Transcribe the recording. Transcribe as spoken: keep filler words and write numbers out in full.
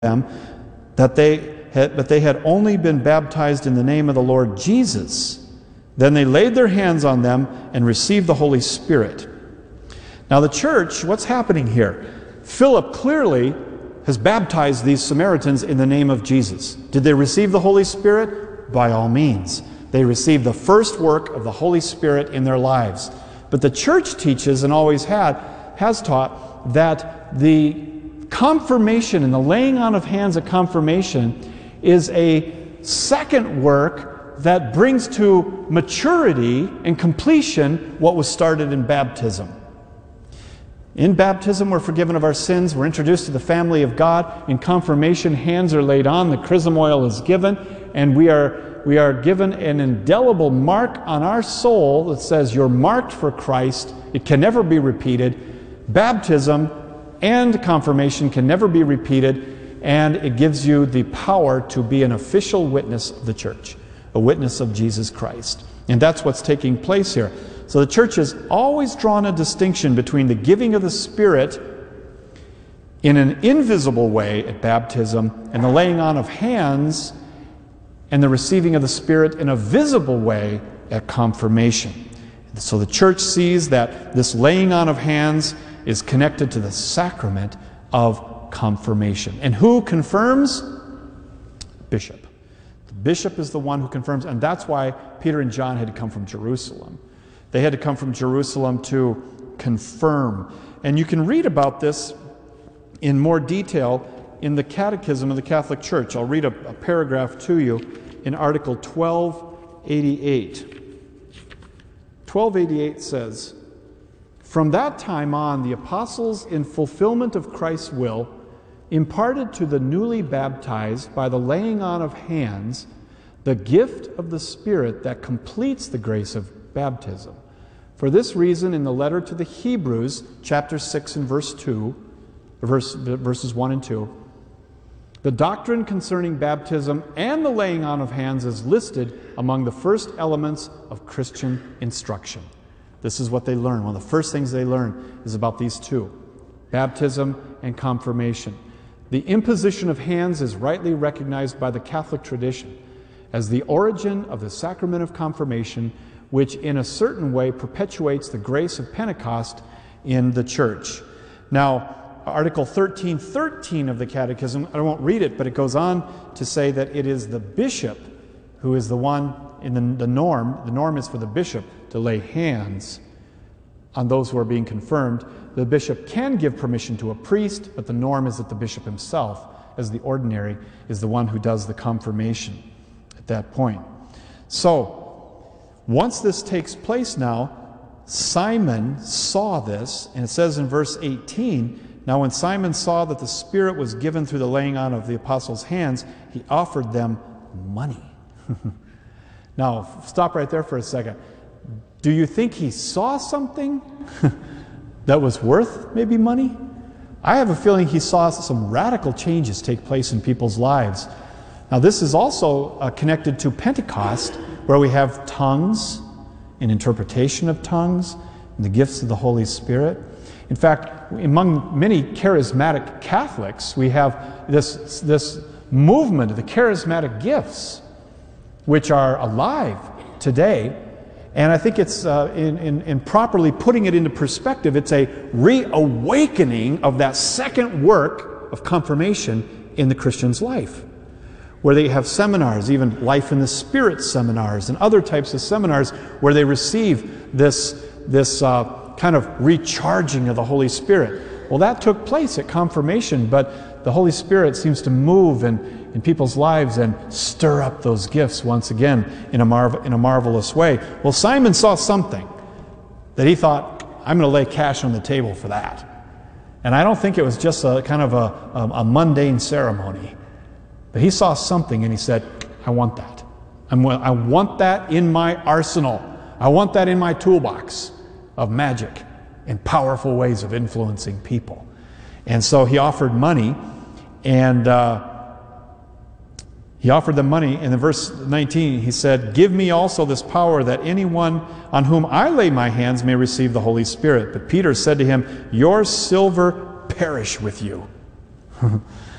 them that they had, but they had only been baptized in the name of the Lord Jesus. Then they laid their hands on them and received the Holy Spirit. Now the church, what's happening here? Philip clearly has baptized these Samaritans in the name of Jesus. Did they receive the Holy Spirit? By all means. They received the first work of the Holy Spirit in their lives. But the church teaches, and always had, has taught, that the confirmation and the laying on of hands at confirmation is a second work that brings to maturity and completion what was started in baptism. In baptism, we're forgiven of our sins. We're introduced to the family of God. In confirmation, hands are laid on, the chrism oil is given, and we are, we are given an indelible mark on our soul that says, you're marked for Christ. It can never be repeated. Baptism and confirmation can never be repeated, and it gives you the power to be an official witness of the church, a witness of Jesus Christ. And that's what's taking place here. So the church has always drawn a distinction between the giving of the Spirit in an invisible way at baptism and the laying on of hands and the receiving of the Spirit in a visible way at confirmation. So the church sees that this laying on of hands is connected to the sacrament of confirmation. And who confirms? Bishop. The bishop is the one who confirms, and that's why Peter and John had to come from Jerusalem. They had to come from Jerusalem to confirm. And you can read about this in more detail in the Catechism of the Catholic Church. I'll read a, a paragraph to you in Article twelve eighty-eight. twelve eighty-eight says, "From that time on, the apostles, in fulfillment of Christ's will, imparted to the newly baptized by the laying on of hands the gift of the Spirit that completes the grace of baptism. For this reason, in the letter to the Hebrews, chapter six and verse two, verse, verses one and two, the doctrine concerning baptism and the laying on of hands is listed among the first elements of Christian instruction." This is what they learn. One of the first things they learn is about these two, baptism and confirmation. The imposition of hands is rightly recognized by the Catholic tradition as the origin of the sacrament of confirmation, which in a certain way perpetuates the grace of Pentecost in the church. Now, Article thirteen thirteen of the Catechism, I won't read it, but it goes on to say that it is the bishop who is the one in the, the norm. The norm is for the bishop to lay hands on those who are being confirmed. The bishop can give permission to a priest, but the norm is that the bishop himself, as the ordinary, is the one who does the confirmation at that point. So, once this takes place now, Simon saw this, and it says in verse eighteen, "Now when Simon saw that the Spirit was given through the laying on of the apostles' hands, he offered them money." Now, stop right there for a second. Do you think he saw something that was worth maybe money? I have a feeling he saw some radical changes take place in people's lives. Now, this is also uh, connected to Pentecost, where we have tongues, an interpretation of tongues, and the gifts of the Holy Spirit. In fact, among many charismatic Catholics, we have this, this movement of the charismatic gifts, which are alive today. And I think it's, uh, in, in, in properly putting it into perspective, it's a reawakening of that second work of confirmation in the Christian's life, where they have seminars, even Life in the Spirit seminars and other types of seminars, where they receive this, this uh, kind of recharging of the Holy Spirit. Well, that took place at confirmation, but the Holy Spirit seems to move in, in people's lives and stir up those gifts once again in a, marv- in a marvelous way. Well, Simon saw something that he thought, I'm going to lay cash on the table for that. And I don't think it was just a kind of a, a, a mundane ceremony. But he saw something and he said, I want that. I'm, I want that in my arsenal. I want that in my toolbox of magic and powerful ways of influencing people. And so he offered money, and uh, he offered them money. And in verse nineteen, he said, "Give me also this power, that anyone on whom I lay my hands may receive the Holy Spirit." But Peter said to him, "Your silver perish with you."